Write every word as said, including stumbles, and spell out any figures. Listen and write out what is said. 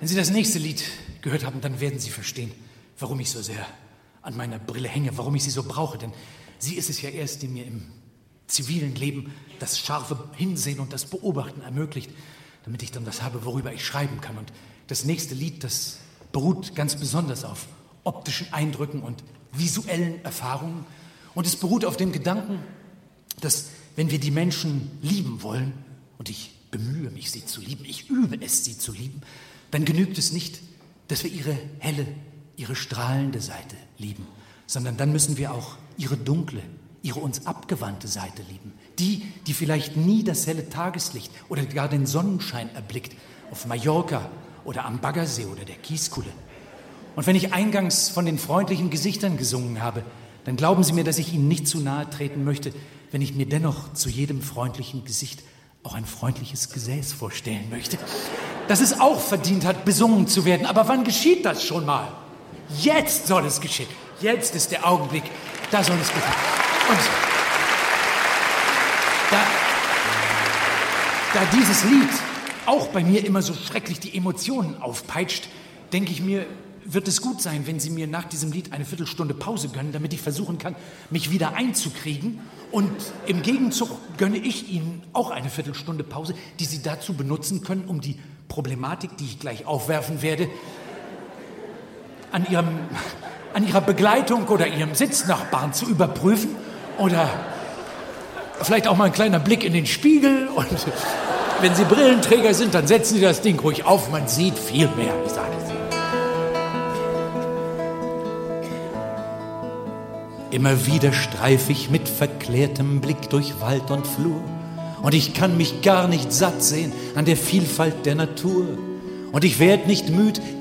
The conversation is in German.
Wenn Sie das nächste Lied gehört haben, dann werden Sie verstehen, warum ich so sehr an meiner Brille hänge, warum ich sie so brauche. Denn sie ist es ja erst, die mir im zivilen Leben das scharfe Hinsehen und das Beobachten ermöglicht, damit ich dann das habe, worüber ich schreiben kann. Und das nächste Lied, das beruht ganz besonders auf optischen Eindrücken und visuellen Erfahrungen. Und es beruht auf dem Gedanken, dass, wenn wir die Menschen lieben wollen, und ich bemühe mich, sie zu lieben, ich übe es, sie zu lieben, dann genügt es nicht, dass wir ihre helle, ihre strahlende Seite lieben, sondern dann müssen wir auch ihre dunkle, ihre uns abgewandte Seite lieben. Die, die vielleicht nie das helle Tageslicht oder gar den Sonnenschein erblickt, auf Mallorca oder am Baggersee oder der Kieskuhle. Und wenn ich eingangs von den freundlichen Gesichtern gesungen habe, dann glauben Sie mir, dass ich Ihnen nicht zu nahe treten möchte, wenn ich mir dennoch zu jedem freundlichen Gesicht auch ein freundliches Gesäß vorstellen möchte, dass es auch verdient hat, besungen zu werden. Aber wann geschieht das schon mal? Jetzt soll es geschehen. Jetzt ist der Augenblick, da soll es geschehen. Und da, da dieses Lied auch bei mir immer so schrecklich die Emotionen aufpeitscht, denke ich mir, wird es gut sein, wenn Sie mir nach diesem Lied eine Viertelstunde Pause gönnen, damit ich versuchen kann, mich wieder einzukriegen. Und im Gegenzug gönne ich Ihnen auch eine Viertelstunde Pause, die Sie dazu benutzen können, um die Problematik, die ich gleich aufwerfen werde, an Ihrem, an Ihrer Begleitung oder Ihrem Sitznachbarn zu überprüfen. Oder vielleicht auch mal ein kleiner Blick in den Spiegel. Und wenn Sie Brillenträger sind, dann setzen Sie das Ding ruhig auf. Man sieht viel mehr, ich sage es Ihnen. Immer wieder streif ich mit verklärtem Blick durch Wald und Flur und ich kann mich gar nicht satt sehen an der Vielfalt der Natur. Und ich werd nicht müd,